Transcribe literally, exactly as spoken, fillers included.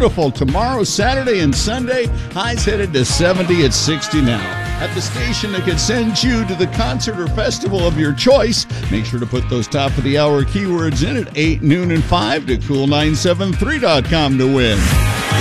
beautiful tomorrow, Saturday and Sunday. Highs headed to seventy at sixty now. At the station that can send you to the concert or festival of your choice. Make sure to put those top of the hour keywords in at eight, noon, and five to cool nine seven three dot com to win.